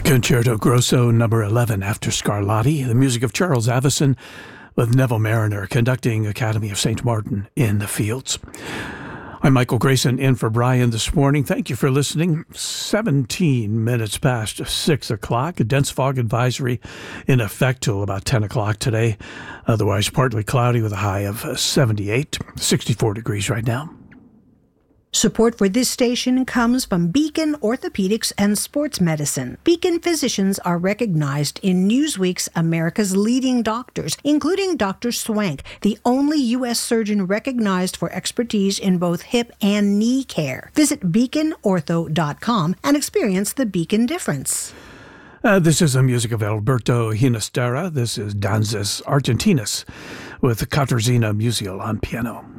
Concerto Grosso number 11 after Scarlatti, the music of Charles Avison with Neville Mariner conducting Academy of St. Martin in the Fields. I'm Michael Grayson in for Brian this morning. Thank you for listening. 17 minutes past 6 o'clock. A dense fog advisory in effect till about 10 o'clock today. Otherwise partly cloudy with a high of 78, 64 degrees right now. Support for this station comes from Beacon Orthopedics and Sports Medicine. Beacon physicians are recognized in Newsweek's America's Leading Doctors, including Dr. Swank, the only U.S. surgeon recognized for expertise in both hip and knee care. Visit beaconortho.com and experience the Beacon difference. This is the music of Alberto Ginastera. This is Danzas Argentinas with Katarzyna Musial on piano.